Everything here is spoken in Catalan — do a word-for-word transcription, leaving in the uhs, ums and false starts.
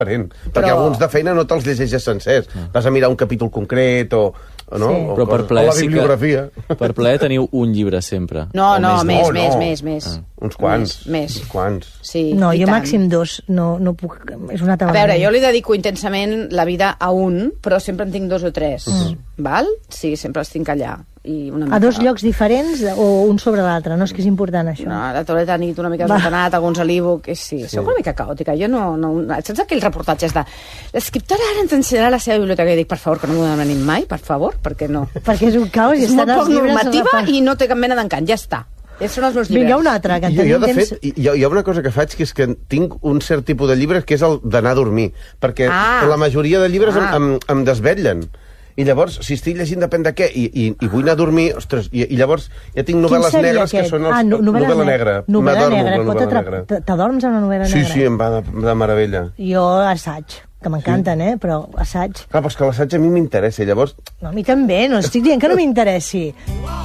perquè alguns de feina no te'ls llegeixes sencers. Vas a mirar un capítol concret o... No? Sí. O, però per plaer, o la bibliografia. Sí que, per plaer teniu un llibre sempre. No, no, més, no, més, no. més, més. Ah. Uns quants. Més. Uns quants. Sí, no, jo tant. màxim dos. No, no puc... És una A veure, jo li dedico intensament la vida a un, però sempre en tinc dos o tres. Mm. Val? Sí, sempre els tinc allà. I una mica... A dos llocs diferents o un sobre l'altre? No és que és important, això. No, la tauleta de nit una mica desordenat, alguns a l'e-book... Sí, sí, soc una mica caòtica. Jo no... no saps aquells reportatges de... L'escriptora ara ens ensenyarà la seva biblioteca. I dic, per favor, que no m'ho demanin mai, per favor, perquè no. Perquè és un caos i és estan molt els poc llibres... normativa i no té cap mena d'encant, ja està. Aquests són els meus llibres. Vinga, un altre, que jo, jo, de temps... fet, hi ha, hi ha una cosa que faig, que és que tinc un cert tipus de llibres que és el d'anar a dormir, perquè ah. la majoria de llibres ah. em, em, em desvetllen. I llavors, si estic llegint depèn de què, i, i, i vull anar a dormir, ostres, i, i llavors ja tinc novel·les negres aquest? que són els... Ah, no, novel·la, novel·la negra. Novel·la negra. Novel·la negra. T'adorms amb la novel·la sí, negra? Sí, sí, em va de, de meravella. Jo assaig, que m'encanten, sí. eh? Però assaig... Clar, però és que l'assaig a mi m'interessa, llavors... No, a mi també, no estic dient que no m'interessi.